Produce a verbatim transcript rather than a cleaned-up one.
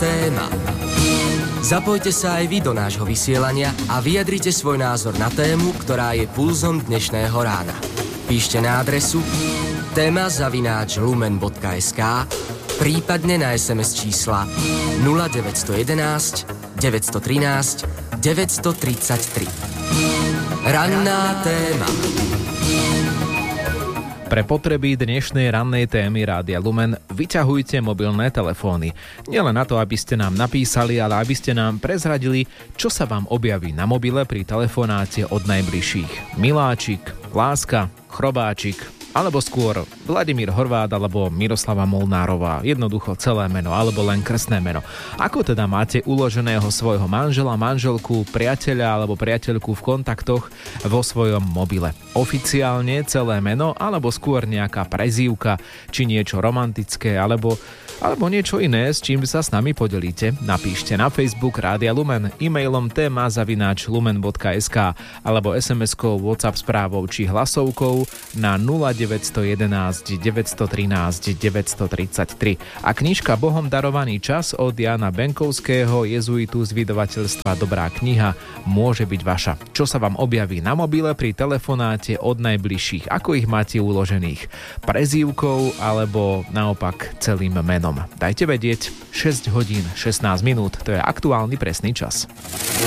téma. Zapojte sa aj vy do nášho vysielania a vyjadrite svoj názor na tému, ktorá je pulzom dnešného rána. Píšte na adresu téma zavináč lumen bodka es ká, prípadne na es em es čísla nula deväť jeden jedna, deväť jedna tri, deväť tri tri. Ranná téma. Pre potreby dnešnej rannej témy Rádia Lumen vyťahujte mobilné telefóny. Nielen na to, aby ste nám napísali, ale aby ste nám prezradili, čo sa vám objaví na mobile pri telefonáte od najbližších. Miláčik, láska, chrobáčik, alebo skôr Vladimír Horvát alebo Miroslava Molnárová, jednoducho celé meno alebo len krstné meno. Ako teda máte uloženého svojho manžela, manželku, priateľa alebo priateľku v kontaktoch vo svojom mobile? Oficiálne celé meno alebo skôr nejaká prezývka či niečo romantické alebo, alebo niečo iné, s čím sa s nami podelíte? Napíšte na Facebook Rádia Lumen, e-mailom téma zavináč lumen bodka es ká alebo es em eskou, WhatsApp správou či hlasovkou na nula deväť jeden jedna, deväť jedna tri, deväť tri tri. A knižka Bohom darovaný čas od Jana Benkovského, jezuitu z vydavateľstva Dobrá kniha, môže byť vaša. Čo sa vám objaví na mobile pri telefonáte od najbližších? Ako ich máte uložených? Prezývkou alebo naopak celým menom? Dajte vedieť. šesť hodín šestnásť minút, to je aktuálny presný čas.